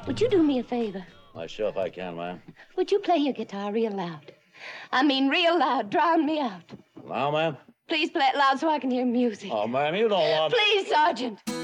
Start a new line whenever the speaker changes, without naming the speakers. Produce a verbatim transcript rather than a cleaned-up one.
Would you do me a favor?
Why, sure, if I can, ma'am.
Would you play your guitar real loud? I mean real loud. Drown me out.
Now, ma'am?
Please play it loud so I can hear music.
Oh, ma'am, you don't want...
Please, Sergeant.